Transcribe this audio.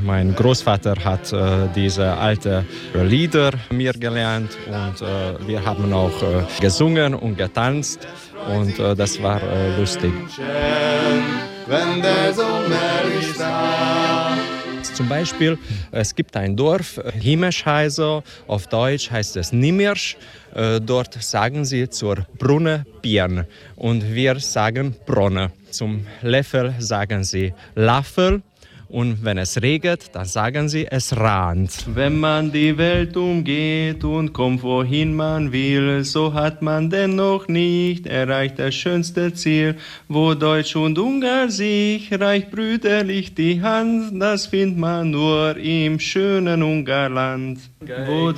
Mein Großvater hat diese alten Lieder mir gelernt und wir haben auch gesungen und getanzt und das war lustig. Wenn der Sommer ist da. Zum Beispiel, es gibt ein Dorf, Himeschheiser, auf Deutsch heißt es Nimirsch. Dort sagen sie zur Brunne Birn und wir sagen Bronne. Zum Löffel sagen sie Laffel. Und wenn es regnet, dann sagen sie, es rahnt. Wenn man die Welt umgeht und kommt, wohin man will, so hat man dennoch nicht erreicht das schönste Ziel. Wo Deutsch und Ungar sich reicht brüderlich die Hand, das findet man nur im schönen Ungarland. Wo